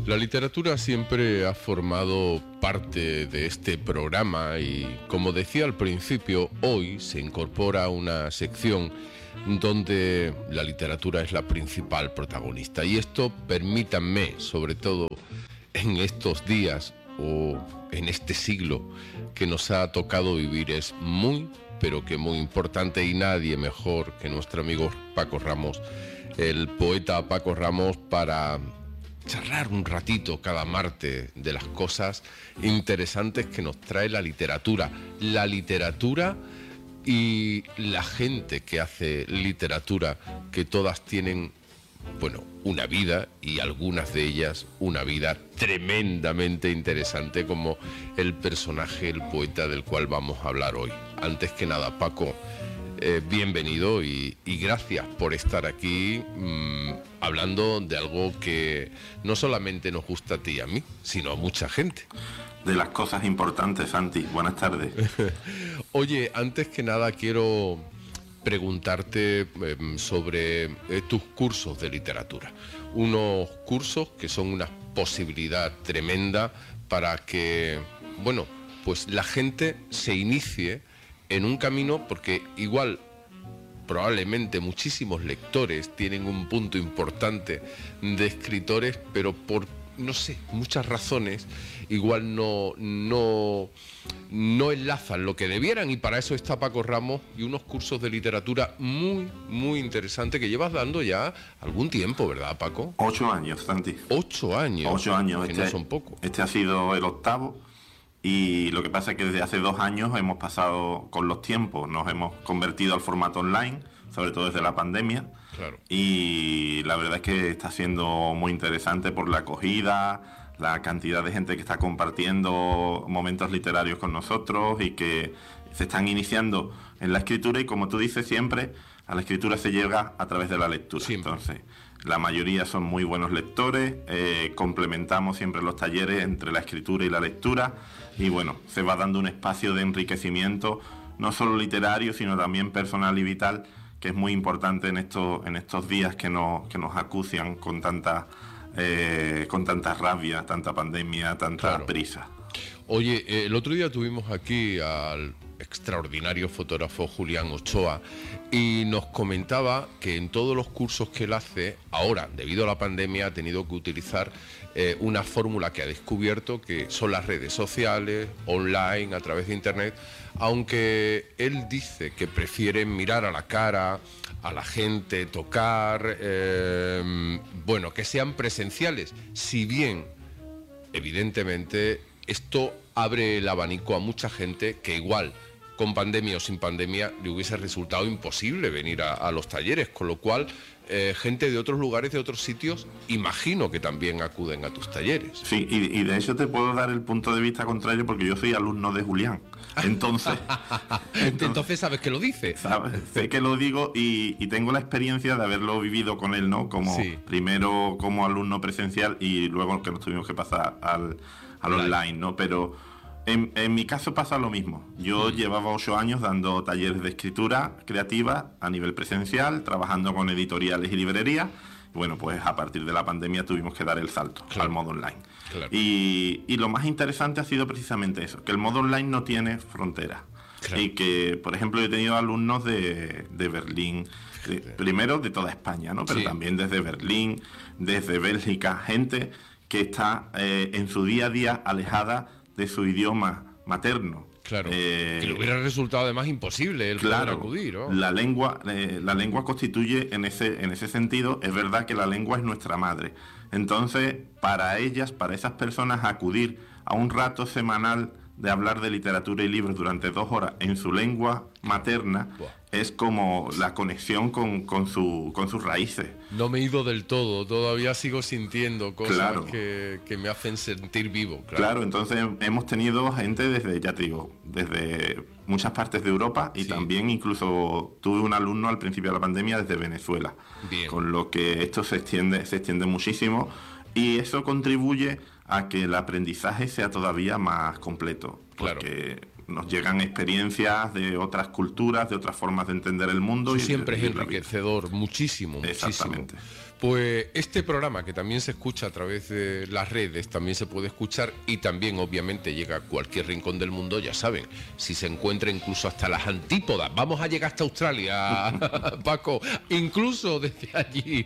La literatura siempre ha formado parte de este programa y, como decía al principio, hoy se incorpora una sección donde la literatura es la principal protagonista. Y esto, permítanme, sobre todo en estos días o en este siglo que nos ha tocado vivir, es muy, pero que muy importante, y nadie mejor que nuestro amigo Paco Ramos, el poeta Paco Ramos, para charlar un ratito cada martes de las cosas interesantes que nos trae la literatura. La literatura y la gente que hace literatura, que todas tienen, bueno, una vida, y algunas de ellas una vida tremendamente interesante, como el personaje, el poeta del cual vamos a hablar hoy. Antes que nada, Paco, bienvenido y gracias por estar aquí hablando de algo que no solamente nos gusta a ti y a mí, sino a mucha gente. De las cosas importantes, Santi. Buenas tardes. Oye, antes que nada quiero preguntarte sobre tus cursos de literatura. Unos cursos que son una posibilidad tremenda para que, bueno, pues la gente se inicie en un camino, porque igual probablemente muchísimos lectores tienen un punto importante de escritores, pero por, no sé, muchas razones igual no enlazan lo que debieran, y para eso está Paco Ramos y unos cursos de literatura muy, muy interesantes que llevas dando ya algún tiempo, ¿verdad, Paco? 8 años, Santi. 8 años. 8 años. Que no son poco. Este ha sido el 8º, y lo que pasa es que desde hace 2 años hemos pasado con los tiempos, nos hemos convertido al formato online, sobre todo desde la pandemia. Claro. Y la verdad es que está siendo muy interesante por la acogida, la cantidad de gente que está compartiendo momentos literarios con nosotros y que se están iniciando en la escritura, y como tú dices siempre, a la escritura se llega a través de la lectura. Siempre. Entonces, la mayoría son muy buenos lectores, complementamos siempre los talleres entre la escritura y la lectura, y bueno, se va dando un espacio de enriquecimiento, no solo literario, sino también personal y vital, que es muy importante en estos días que nos acucian con tanta rabia, tanta pandemia, tanta Claro. prisa. Oye, el otro día tuvimos aquí al extraordinario fotógrafo Julián Ochoa, y nos comentaba que en todos los cursos que él hace, ahora, debido a la pandemia, ha tenido que utilizar una fórmula que ha descubierto, que son las redes sociales, online, a través de internet, aunque él dice que prefiere mirar a la cara a la gente, tocar, bueno, que sean presenciales, si bien, evidentemente, esto abre el abanico a mucha gente que igual, con pandemia o sin pandemia, le hubiese resultado imposible venir a los talleres, con lo cual gente de otros lugares, de otros sitios, imagino que también acuden a tus talleres. Sí, y de hecho te puedo dar el punto de vista contrario, porque yo soy alumno de Julián. Entonces ¿Sabes que lo dice? Sé que lo digo, y tengo la experiencia de haberlo vivido con él, ¿no? Como sí. Primero como alumno presencial y luego que nos tuvimos que pasar al online, ¿no? Pero en mi caso pasa lo mismo. Yo llevaba 8 años dando talleres de escritura creativa a nivel presencial, trabajando con editoriales y librerías. Bueno, pues a partir de la pandemia tuvimos que dar el salto al modo online. Claro. Y lo más interesante ha sido precisamente eso, que el modo online no tiene fronteras. Claro. Y que, por ejemplo, yo he tenido alumnos de Berlín, primero de toda España, ¿no? Pero sí. También desde Berlín, desde Bélgica, gente que está en su día a día alejada de su idioma materno. Claro, que le hubiera resultado además imposible el poder acudir, ¿no? La lengua constituye en ese sentido, es verdad que la lengua es nuestra madre. Entonces, para esas personas, acudir a un rato semanal de hablar de literatura y libros durante 2 horas en su lengua materna, es como la conexión con sus raíces. No me he ido del todo, todavía sigo sintiendo cosas Claro. que me hacen sentir vivo. Claro, entonces hemos tenido gente desde, ya te digo, desde muchas partes de Europa, y sí. También incluso tuve un alumno al principio de la pandemia desde Venezuela. Bien. Con lo que esto se extiende muchísimo, y eso contribuye a que el aprendizaje sea todavía más completo. Claro. Porque nos llegan experiencias de otras culturas, de otras formas de entender el mundo. Eso siempre es enriquecedor, muchísimo. Exactamente. Pues este programa, que también se escucha a través de las redes, también se puede escuchar y también obviamente llega a cualquier rincón del mundo, ya saben, si se encuentra incluso hasta las antípodas, vamos a llegar hasta Australia, Paco, incluso desde allí,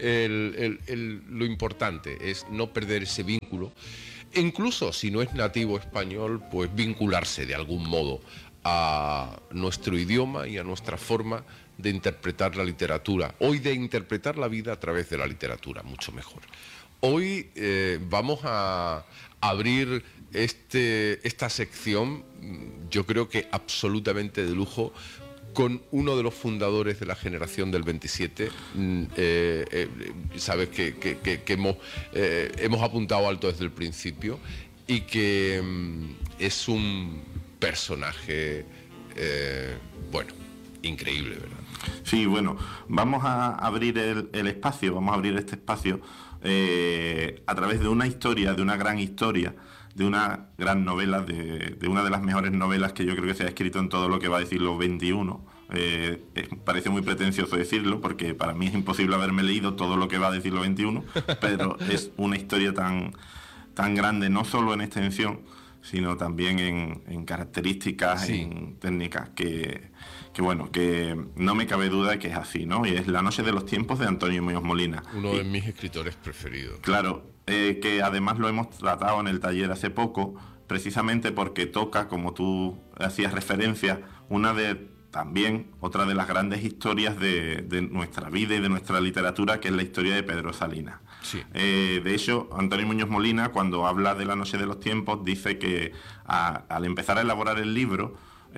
lo importante es no perder ese vínculo, incluso si no es nativo español, pues vincularse de algún modo a nuestro idioma y a nuestra forma de interpretar la literatura, hoy de interpretar la vida a través de la literatura, mucho mejor. Hoy vamos a abrir esta sección, yo creo que absolutamente de lujo, con uno de los fundadores de la generación del 27. Sabes que hemos apuntado alto desde el principio y que es un personaje, bueno, increíble, ¿verdad? Sí, bueno, vamos a abrir el espacio, vamos a abrir este espacio a través de una historia, de una gran historia, de una gran novela, de una de las mejores novelas que yo creo que se ha escrito en todo lo que va del siglo XXI. Parece muy pretencioso decirlo, porque para mí es imposible haberme leído todo lo que va del siglo XXI, pero es una historia tan grande, no solo en extensión, sino también en características, sí, en técnicas, que no me cabe duda de que es así, ¿no? Y es La noche de los tiempos, de Antonio Muñoz Molina. Uno de mis escritores preferidos. Claro, que además lo hemos tratado en el taller hace poco, precisamente porque toca, como tú hacías referencia, otra de las grandes historias de nuestra vida y de nuestra literatura, que es la historia de Pedro Salinas. Sí. De hecho, Antonio Muñoz Molina, cuando habla de La noche de los tiempos, dice que al empezar a elaborar el libro,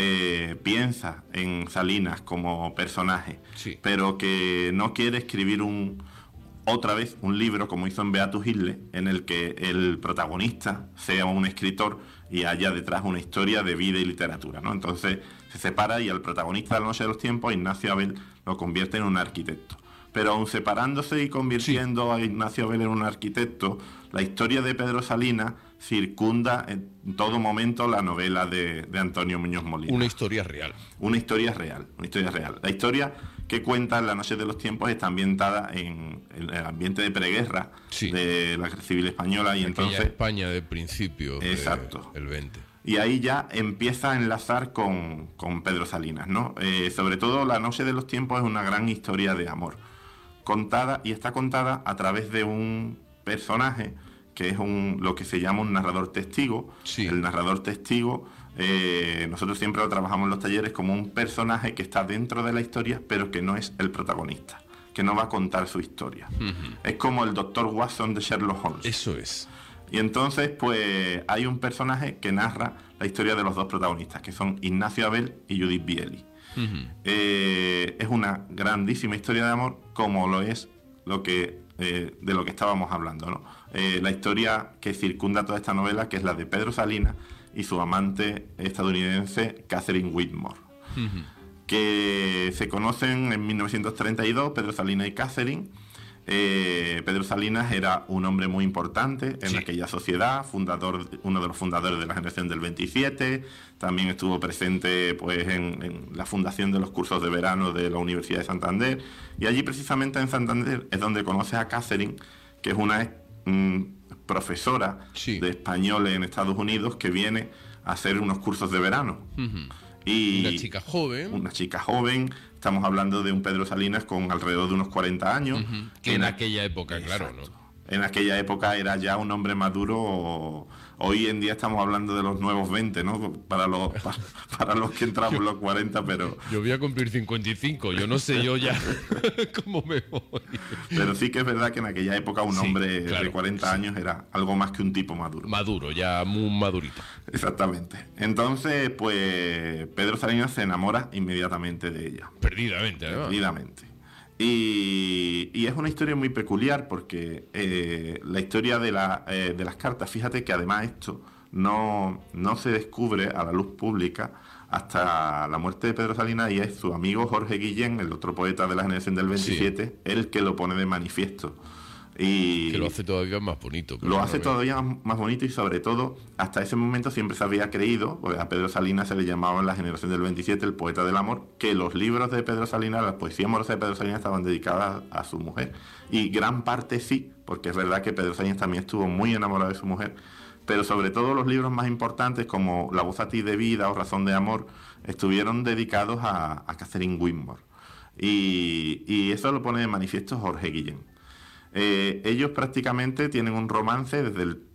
piensa en Salinas como personaje, sí, pero que no quiere escribir otra vez un libro como hizo en Beatus Isle, en el que el protagonista sea un escritor y haya detrás una historia de vida y literatura, ¿no? Entonces se separa y al protagonista de La noche de los tiempos, Ignacio Abel, lo convierte en un arquitecto. Pero aun separándose y convirtiendo a Ignacio Abel en un arquitecto, la historia de Pedro Salinas circunda en todo momento la novela de Antonio Muñoz Molina. Una historia real. Una historia real. La historia que cuenta La noche de los tiempos está ambientada en el ambiente de preguerra, sí, de la Guerra Civil Española, y aquella entonces España de principio, exacto, del 20. Y ahí ya empieza a enlazar con Pedro Salinas, ¿no? Sobre todo La noche de los tiempos es una gran historia de amor, está contada a través de un personaje que es lo que se llama un narrador testigo. Sí. El narrador testigo, nosotros siempre lo trabajamos en los talleres como un personaje que está dentro de la historia, pero que no es el protagonista, que no va a contar su historia. Uh-huh. Es como el Dr. Watson de Sherlock Holmes. Eso es. Y entonces, pues, hay un personaje que narra la historia de los dos protagonistas, que son Ignacio Abel y Judith Bieli. Uh-huh. Es una grandísima historia de amor, como lo es de lo que estábamos hablando, ¿no? La historia que circunda toda esta novela, que es la de Pedro Salinas y su amante estadounidense Catherine Whitmore, uh-huh, que se conocen en 1932, Pedro Salinas y Catherine. Pedro Salinas era un hombre muy importante en, sí, aquella sociedad, uno de los fundadores de la generación del 27, también estuvo presente, pues, en la fundación de los cursos de verano de la Universidad de Santander, y allí precisamente en Santander es donde conoce a Catherine, que es una profesora, sí, de español en Estados Unidos, que viene a hacer unos cursos de verano. Uh-huh. Y una chica joven. Estamos hablando de un Pedro Salinas con alrededor de unos 40 años. Uh-huh. Que en aquella época, exacto, claro, ¿no? En aquella época era ya un hombre maduro. Hoy en día estamos hablando de los nuevos 20, ¿no? Para los que entramos los 40, pero... Yo voy a cumplir 55, yo no sé yo ya cómo me voy. Pero sí que es verdad que en aquella época un, sí, hombre, claro, de 40, sí, años era algo más que un tipo maduro. Maduro, ya muy madurito. Exactamente. Entonces, pues, Pedro Salinas se enamora inmediatamente de ella. Perdidamente, además. Perdidamente. Y es una historia muy peculiar porque la historia de las cartas, fíjate que además esto no se descubre a la luz pública hasta la muerte de Pedro Salinas, y es su amigo Jorge Guillén, el otro poeta de la generación del 27, sí, el que lo pone de manifiesto. Y que lo hace todavía más bonito. lo hace todavía más bonito, y sobre todo, hasta ese momento siempre se había creído, porque a Pedro Salinas se le llamaba en la generación del 27 el poeta del amor, que los libros de Pedro Salinas, la poesía amorosa de Pedro Salinas, estaban dedicadas a su mujer. Y gran parte sí, porque es verdad que Pedro Salinas también estuvo muy enamorado de su mujer, pero sobre todo los libros más importantes, como La voz a ti de vida o Razón de amor, estuvieron dedicados a Catherine Whitmore. Y eso lo pone de manifiesto Jorge Guillén. Ellos prácticamente tienen un romance desde el